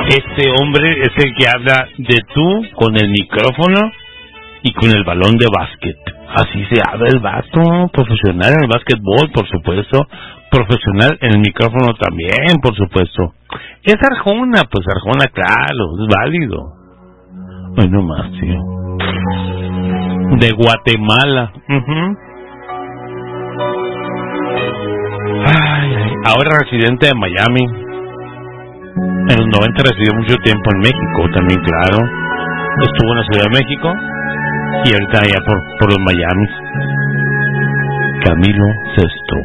Este hombre es el que habla de tú con el micrófono y con el balón de básquet. Así se habla el vato, profesional en el básquetbol, por supuesto, profesional en el micrófono también, por supuesto. Es Arjona, pues Arjona, claro, es válido. Ay, no más, tío. De Guatemala. Ahora residente de Miami. En los 90 residió mucho tiempo en México también, claro. Estuvo en la Ciudad de México y ahorita allá por los Miamis. Camilo Sesto.